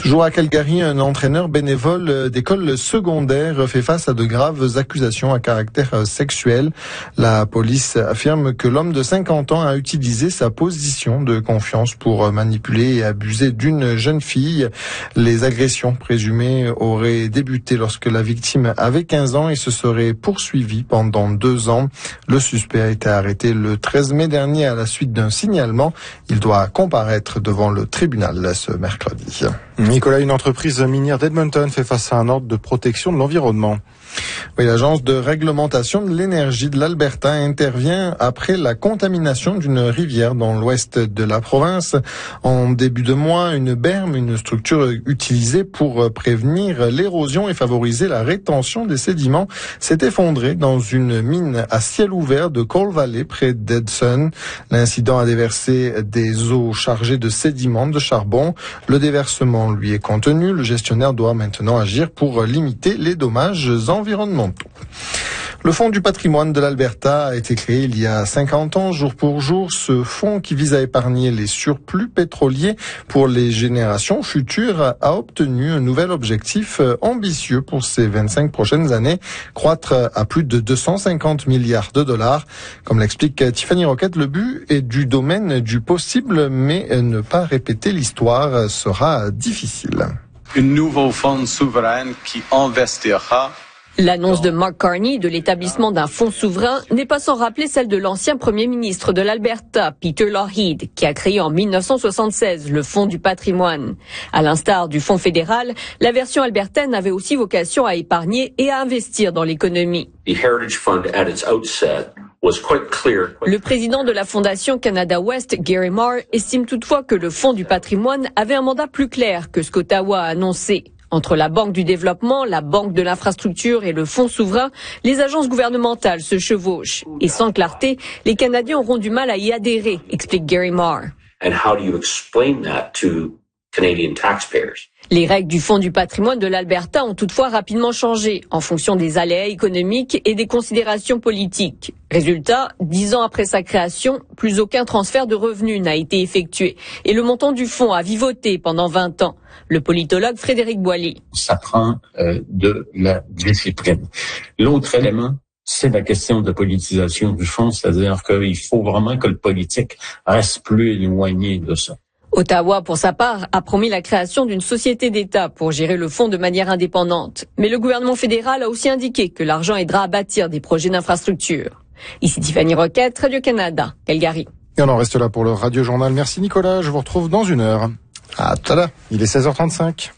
Toujours à Calgary, un entraîneur bénévole d'école secondaire fait face à de graves accusations à caractère sexuel. La police affirme que l'homme de 50 ans a utilisé sa position de confiance pour manipuler et abuser d'une jeune fille. Les agressions présumées auraient débuté lorsque la victime avait 15 ans et se serait poursuivies pendant 2 ans. Le suspect a été arrêté le 13 mai dernier à la suite d'un signalement. Il doit comparaître devant le tribunal ce mercredi. Nicolas, une entreprise minière d'Edmonton fait face à un ordre de protection de l'environnement. Oui, l'agence de réglementation de l'énergie de l'Alberta intervient après la contamination d'une rivière dans l'ouest de la province. En début de mois, une berme, une structure utilisée pour prévenir l'érosion et favoriser la rétention des sédiments, s'est effondrée dans une mine à ciel ouvert de Coal Valley près d'Edson. L'incident a déversé des eaux chargées de sédiments de charbon. Le déversement lui est contenu. Le gestionnaire doit maintenant agir pour limiter les dommages environnementaux. Le Fonds du patrimoine de l'Alberta a été créé il y a 50 ans, jour pour jour. Ce fonds, qui vise à épargner les surplus pétroliers pour les générations futures, a obtenu un nouvel objectif ambitieux pour ces 25 prochaines années, croître à plus de 250 milliards de dollars. Comme l'explique Tiffany Roquette, le but est du domaine du possible, mais ne pas répéter l'histoire sera difficile. Un nouveau fonds souverain qui investira. L'annonce de Mark Carney de l'établissement d'un fonds souverain n'est pas sans rappeler celle de l'ancien premier ministre de l'Alberta, Peter Lougheed, qui a créé en 1976 le Fonds du patrimoine. À l'instar du Fonds fédéral, la version albertaine avait aussi vocation à épargner et à investir dans l'économie. Le président de la Fondation Canada West, Gary Marr, estime toutefois que le Fonds du patrimoine avait un mandat plus clair que ce qu'Ottawa a annoncé. Entre la Banque du développement, la Banque de l'infrastructure et le Fonds souverain, les agences gouvernementales se chevauchent. Et sans clarté, les Canadiens auront du mal à y adhérer, explique Gary Marr. Les règles du Fonds du patrimoine de l'Alberta ont toutefois rapidement changé en fonction des aléas économiques et des considérations politiques. Résultat, 10 ans après sa création, plus aucun transfert de revenus n'a été effectué et le montant du fonds a vivoté pendant 20 ans. Le politologue Frédéric Boilly. Ça prend de la discipline. L'autre élément, c'est la question de politisation du fonds, c'est-à-dire qu'il faut vraiment que le politique reste plus éloigné de ça. Ottawa, pour sa part, a promis la création d'une société d'État pour gérer le fonds de manière indépendante. Mais le gouvernement fédéral a aussi indiqué que l'argent aidera à bâtir des projets d'infrastructure. Ici Tiffany Roquette, Radio-Canada, Calgary. Et on en reste là pour le Radio Journal. Merci Nicolas, je vous retrouve dans 1 heure. À tout à l'heure. Il est 16h35.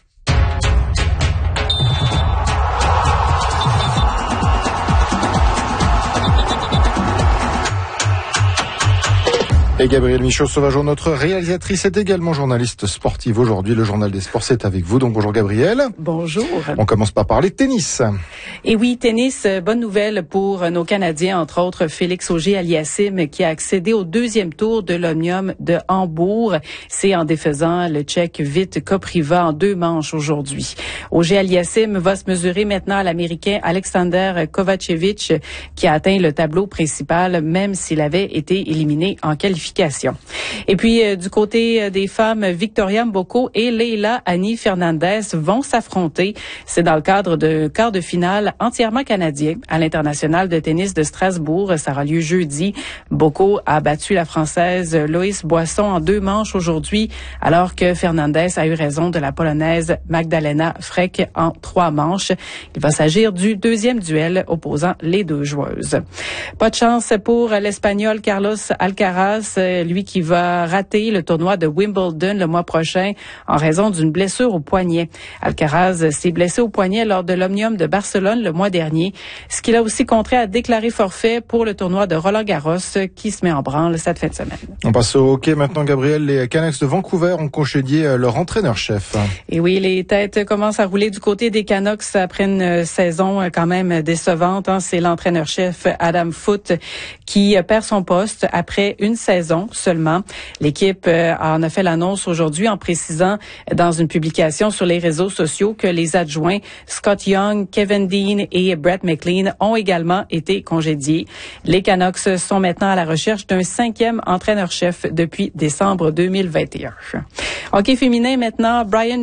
Et Gabrielle Michaud-Sauvageau, notre réalisatrice, est également journaliste sportive aujourd'hui. Le Journal des Sports, c'est avec vous. Donc bonjour Gabrielle. Bonjour. On commence par parler tennis. Et oui, tennis, bonne nouvelle pour nos Canadiens, entre autres Félix Auger-Aliassime, qui a accédé au 2e tour de l'Omnium de Hambourg. C'est en défaisant le Tchèque Vít Kopriva en 2 manches aujourd'hui. Auger-Aliassime va se mesurer maintenant à l'Américain Alexander Kovacevic, qui a atteint le tableau principal, même s'il avait été éliminé en qualification. Et puis, du côté des femmes, Victoria Mboko et Leila Annie Fernandez vont s'affronter. C'est dans le cadre de quart de finale entièrement canadien à l'International de tennis de Strasbourg. Ça aura lieu jeudi. Mboko a battu la Française Loïs Boisson en 2 manches aujourd'hui, alors que Fernandez a eu raison de la Polonaise Magdalena Frech en 3 manches. Il va s'agir du 2e duel opposant les 2 joueuses. Pas de chance pour l'Espagnol Carlos Alcaraz, lui qui va rater le tournoi de Wimbledon le mois prochain en raison d'une blessure au poignet. Alcaraz s'est blessé au poignet lors de l'Omnium de Barcelone le mois dernier, ce qui l'a aussi contraint à déclarer forfait pour le tournoi de Roland-Garros qui se met en branle cette fin de semaine. On passe au hockey maintenant, Gabrielle. Les Canucks de Vancouver ont congédié leur entraîneur-chef. Et oui, les têtes commencent à rouler du côté des Canucks après une saison quand même décevante. C'est l'entraîneur-chef Adam Foote qui perd son poste après une saison seulement. L'équipe en a fait l'annonce aujourd'hui en précisant dans une publication sur les réseaux sociaux que les adjoints Scott Young, Kevin Dean et Brett McLean ont également été congédiés. Les Canucks sont maintenant à la recherche d'un 5e entraîneur-chef depuis décembre 2021. Hockey féminin maintenant, Brian